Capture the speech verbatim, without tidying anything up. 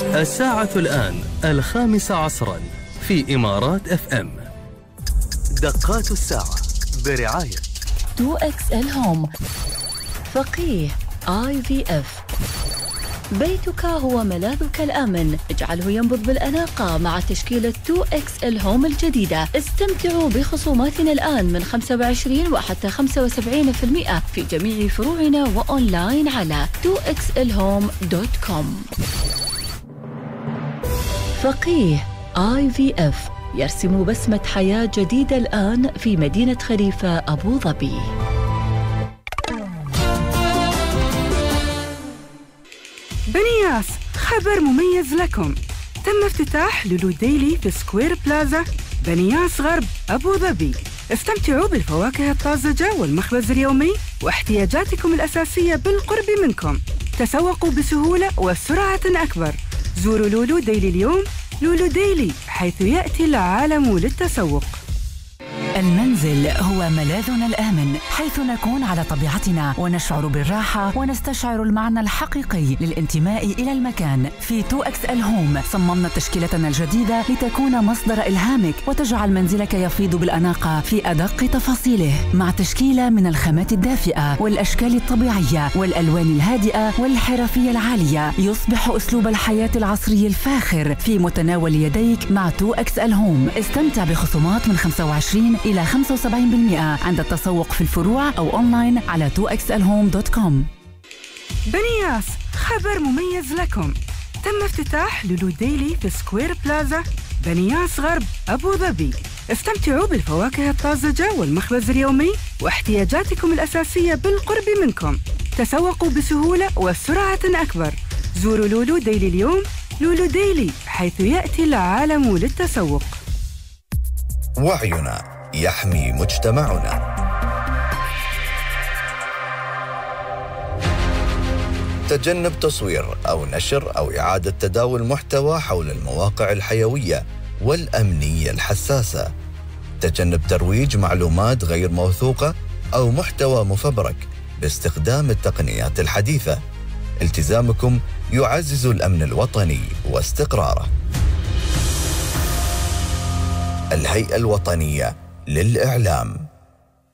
الساعة الآن الخامسة عصرا في إمارات اف ام. دقات الساعة برعاية تو إكس إل هوم، فقيه آي في إف. بيتك هو ملاذك الآمن، اجعله ينبض بالأناقة مع تشكيلة تو إكس إل هوم الجديدة. استمتعوا بخصوماتنا الآن من خمسة وعشرين وحتى خمسة وسبعين بالمئة في جميع فروعنا وأونلاين على تو إكس إل هوم دوت كوم. فقيه آي في إف يرسم بسمة حياة جديدة الآن في مدينة خليفة أبو ظبي. بنياس، خبر مميز لكم. تم افتتاح لولو ديلي في سكوير بلازا بنياس غرب أبو ظبي. استمتعوا بالفواكه الطازجة والمخبز اليومي واحتياجاتكم الأساسية بالقرب منكم. تسوقوا بسهولة وسرعة أكبر. زوروا لولو ديلي اليوم. لولو ديلي، حيث يأتي العالم للتسوق. المنزل هو ملاذنا الآمن، حيث نكون على طبيعتنا ونشعر بالراحة ونستشعر المعنى الحقيقي للانتماء إلى المكان. في تو إكس إل هوم صممنا تشكيلتنا الجديدة لتكون مصدر إلهامك وتجعل منزلك يفيض بالأناقة في أدق تفاصيله، مع تشكيلة من الخامات الدافئة والأشكال الطبيعية والألوان الهادئة والحرفية العالية. يصبح أسلوب الحياة العصري الفاخر في متناول يديك مع تو إكس إل هوم. استمتع بخصومات من خمسة وعشرين إلى خمسة وسبعين بالمئة عند التسوق في الفروع أو أونلاين على تو إكس إل هوم دوت كوم. بنياس، خبر مميز لكم. تم افتتاح لولو ديلي في سكوير بلازا بنياس غرب أبو ظبي. استمتعوا بالفواكه الطازجة والمخبز اليومي واحتياجاتكم الأساسية بالقرب منكم. تسوقوا بسهولة وسرعة أكبر. زوروا لولو ديلي اليوم. لولو ديلي، حيث يأتي العالم للتسوق. وعينا يحمي مجتمعنا. تجنب تصوير أو نشر أو إعادة تداول محتوى حول المواقع الحيوية والأمنية الحساسة. تجنب ترويج معلومات غير موثوقة أو محتوى مفبرك باستخدام التقنيات الحديثة. التزامكم يعزز الأمن الوطني واستقراره. الهيئة الوطنية للإعلام.